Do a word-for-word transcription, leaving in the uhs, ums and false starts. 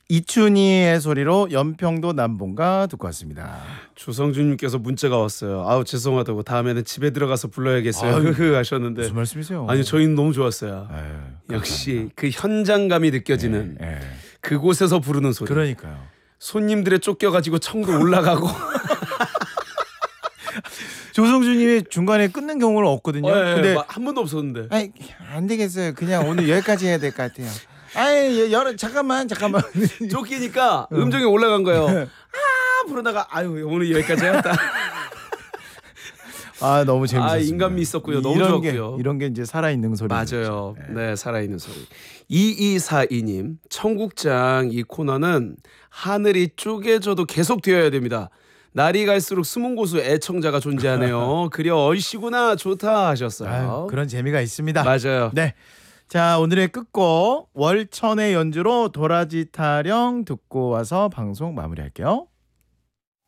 이춘희의 소리로 연평도 남봉가 듣고 왔습니다. 조성준님께서 문자가 왔어요. 아우 죄송하다고 다음에는 집에 들어가서 불러야겠어요. 아유, 흐흐 하셨는데 무슨 말씀이세요? 아니 저희는 너무 좋았어요. 에이, 역시 그 현장감이 느껴지는 예, 예. 그곳에서 부르는 소리. 그러니까요. 손님들에 쫓겨가지고 청도 올라가고. 조성준님이 중간에 끊는 경우는 없거든요. 어, 예, 근데 마- 한 번도 없었는데. 아니, 안 되겠어요. 그냥 오늘 여기까지 해야 될 것 같아요. 아이 여러 잠깐만 잠깐만. 쫓기니까 음정이 올라간 거예요. 아 부르다가 아유 오늘 여기까지 해야겠다. 아 너무 재밌었어요. 아, 인간미 있었고요. 너무 이런 좋았고요. 게, 이런 게 이제 살아있는 소리. 맞아요. 네, 살아있는 소리. 이이사이님, 청국장 이 코너는 하늘이 쪼개져도 계속 되어야 됩니다. 날이 갈수록 숨은 곳에 애청자가 존재하네요. 그려 얼씨구나 좋다 하셨어요. 아유, 그런 재미가 있습니다. 맞아요. 네. 자 오늘의 끝곡 월천의 연주로 도라지 타령 듣고 와서 방송 마무리할게요.